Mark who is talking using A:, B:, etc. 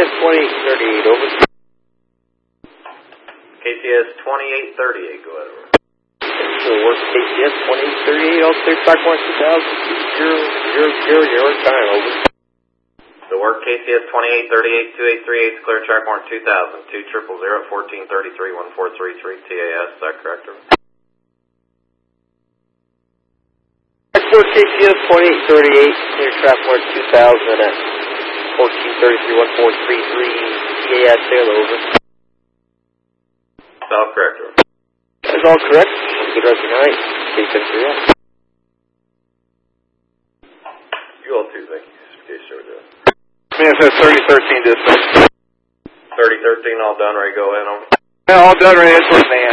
A: KCS 2838, over.
B: KCS 2838, go ahead, over.
A: So work KCS 2838, all clear, track 1 2000, your time, over.
B: The work KCS 2838, 2838, clear track 1 2000, 200 1433 1433 TAS, is that correct, over?
A: Work KCS 2838, clear track 1 2000 at 1433 1433 TAS, sail over.
B: That's all correct, over.
A: That's all correct. Good rest of the night. Stay safe for you.
B: You all too, thank you. Okay, sure do.
C: Man, it says 3013 dispatch.
B: 3013, all done, ready, go in, over.
C: Yeah, all done, ready, it's with van.